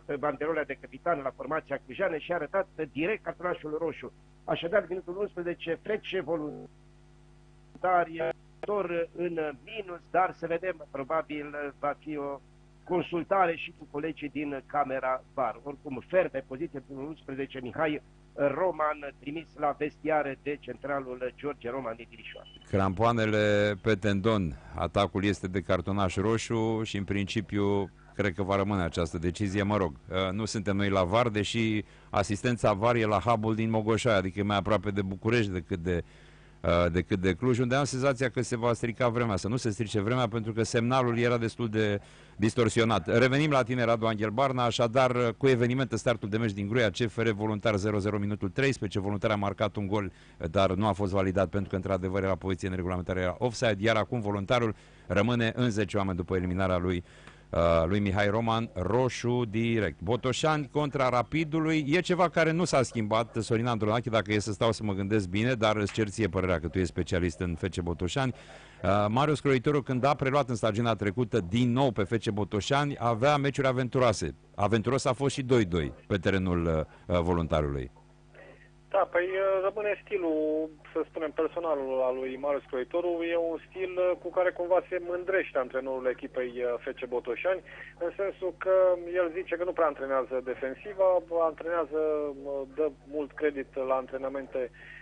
banderola de capitan la formația clujană și a arătat direct cartonașul roșu. Așadar, minutul 11, Fece Voluntari în minus, dar să vedem, probabil va fi o consultare și cu colegii din camera VAR. Oricum, ferme poziție în 11, Mihai Roman, trimis la vestiare de centralul George Roman din Timișoara. Crampoanele pe tendon, atacul este de cartonaș roșu și în principiu cred că va rămâne această decizie. Mă rog, nu suntem noi la VAR, deși asistența VAR e la hub-ul din Mogoșoaia, adică e mai aproape de București decât de Cluj, unde am senzația că se va strica vremea, să nu se strice vremea, pentru că semnalul era destul de distorsionat. Revenim la tine, Radu Angel Barna, așadar, cu evenimente, startul de meci din Gruia, CFR Voluntar 0-0 minutul 13, Voluntar a marcat un gol, dar nu a fost validat pentru că, într-adevăr, era poziție neregulamentară, era offside, iar acum Voluntarul rămâne în 10 oameni după eliminarea lui Mihai Roman, roșu direct. Botoșani contra Rapidului, e ceva care nu s-a schimbat, Sorin Andronache, dacă e să stau să mă gândesc bine, dar îți cer ție părerea că tu ești specialist în FC Botoșani. Marius Croitoru, când a preluat în stagiunea trecută din nou pe FC Botoșani, avea meciuri aventuroase. Aventuros a fost și 2-2 pe terenul Voluntarului. Da, păi rămâne stilul, să spunem, personalul al lui Marius Croitoru. E un stil cu care cumva se mândrește antrenorul echipei FC Botoșani, în sensul că el zice că nu prea antrenează defensiva, antrenează, dă mult credit la antrenamente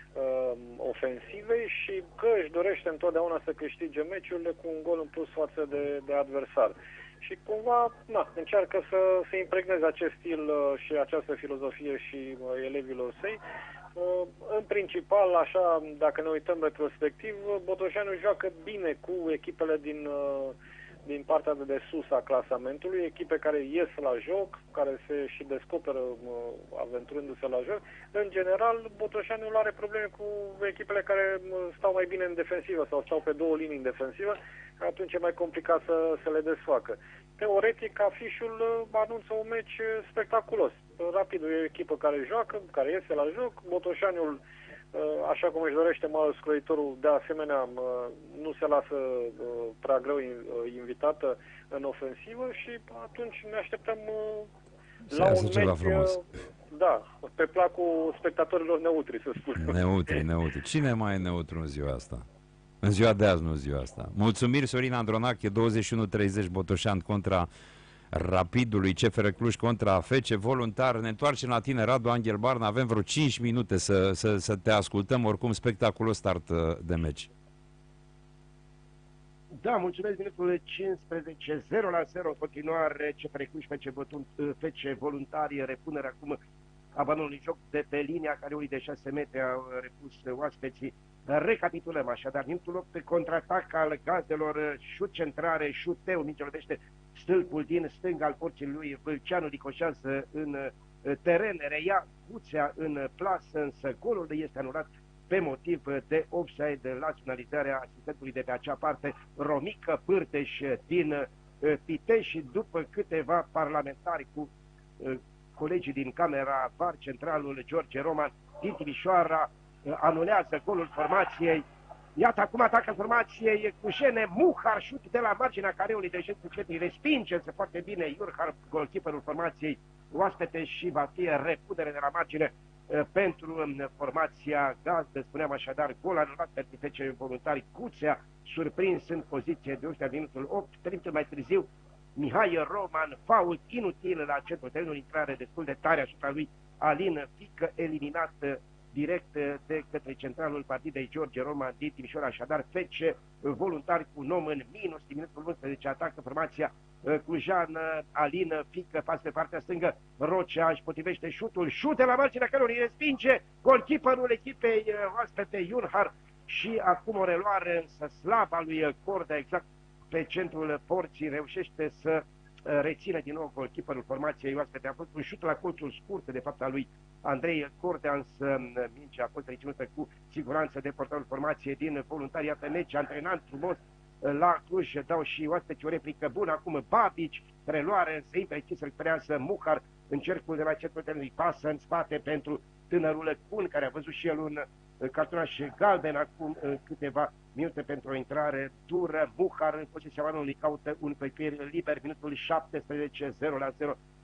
ofensive și că își dorește întotdeauna să câștige meciurile cu un gol în plus față de adversar. Și cumva, încearcă să impregneze acest stil și această filozofie și elevilor săi. În principal, așa, dacă ne uităm retrospectiv, Botoșani joacă bine cu echipele din partea de sus a clasamentului, echipe care ies la joc, care se și descoperă aventurându-se la joc. În general, Botoșaniul are probleme cu echipele care stau mai bine în defensivă sau stau pe două linii în defensivă, atunci e mai complicat să le desfacă. Teoretic, afișul anunță un meci spectaculos. Rapidul e o echipă care joacă, care iese la joc. Botoșaniul, așa cum își dorește Marius Croitoru, de asemenea nu se lasă prea greu invitată în ofensivă și atunci ne așteptăm la un meci, pe placul spectatorilor neutri, să spunem. Neutri. Cine mai e neutru în ziua asta? În ziua de azi, nu în ziua asta. Mulțumiri, Sorin Andronache, 21-30 Botoșani contra Rapidului, CFR Cluj contra FC Voluntar. Ne întoarcem la tine, Radu Angel Barna, avem vreo 5 minute să te ascultăm, oricum spectaculos start de meci. Da, mulțumesc, minutul 15, 0-0, în continuare, CFR Cluj, FC Voluntari, repunere acum abandonului joc de pe linia care unii de 6 metri au repus oaspeții. Recapitulăm așadar, minutul 8, contraatac al gazdelor, șut centrare, șuteu, minge lovește stâlpul din stânga al porții lui Vâlceanu, ricoșează în teren, reia Cuțea în plasă, însă golul este anulat pe motiv de offside la finalizarea asistentului de pe acea parte, Romică Pârteș din Pitești, și după câteva parlamentari cu colegii din camera VAR, centralul George Roman din Timișoara anulează golul formației. Iată acum atacă formației Cușene, Muhar, șut de la marginea careului de Jesu Cetri, respinge foarte bine Iurhar, golkiperul formației oaspete, și va fi repunere de la margine pentru formația gazdă. Spuneam așadar, gol anulat pentru FC Voluntari. Cuțea surprins în poziție de ăștia din minutul 8, 3 minute mai târziu Mihai Roman, fault inutil la centrul terenului, intrare destul de tare asupra lui Alin Fică, eliminat direct de către centralul partidei George Roman din Timișoara. Așadar, FC Voluntari cu un om în minus, din minutul 11 atacă formația clujană, Alin Fică, pas pe partea stângă, Rocea își potrivește șutul, șute la marginea cărui respinge golkiperul echipei oaspete Iurhar, și acum o reluare însă slabă a lui Cordea exact pe centrul porții, reușește să reține din nou golkiperul formației oaspete. A fost un șut la colțul scurt, de fapt, al lui Andrei Cordea, însă mingea a fost reținută cu siguranță de portarul formației din Voluntari. Iată meci antrenant frumos la Cluj, dau și oaspeții o replică bună. Acum Babici, reluare, însă imprecis, recuperează Muhar în cercul de la centrul terenului, pasă în spate pentru tânărul Cun, care a văzut și el un cartonaș galben acum câteva minute pentru o intrare dură. Muhar în posesia banului caută un păipier liber, minutul 17, 0-0